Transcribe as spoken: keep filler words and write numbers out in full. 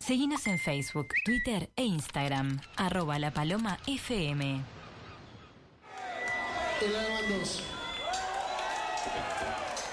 Seguinos en Facebook, Twitter e Instagram. Arroba La Paloma F M. El Alemán dos.